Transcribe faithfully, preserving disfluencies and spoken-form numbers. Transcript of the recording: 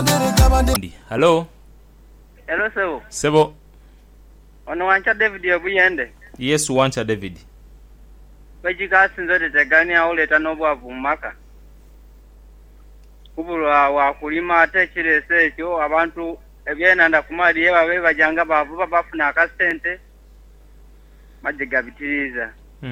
Hello. Hello sebo. Sebo. Ono wancha David yobuyende. Yes, wancha David. Bajika sinzote tegani auleta nobwavu maka. Kubulwa wa kulima ate kirese ekyo abantu ebyenanda kumali yebabe bajanga bavuba bafuna akasente majiga bitiriza.